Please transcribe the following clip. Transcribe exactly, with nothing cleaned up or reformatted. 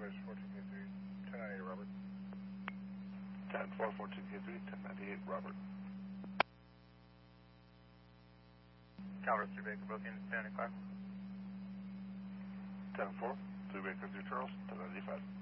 Southwest fourteen K three, ten ninety-eight, Robert. ten four, fourteen K three, ten ninety-eight, Robert. Calvert three Baker, booking ten ninety-five. ten four, three Baker three Charles, ten ninety-five.